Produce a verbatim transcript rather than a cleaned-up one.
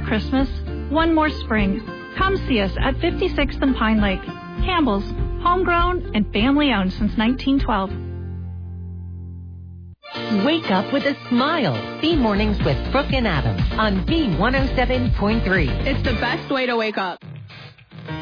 Christmas, one more spring. Come see us at fifty-sixth and Pine Lake. Campbell's, homegrown and family-owned since nineteen twelve. Wake up with a smile. B Mornings with Brooke and Adam on B one oh seven point three. It's the best way to wake up.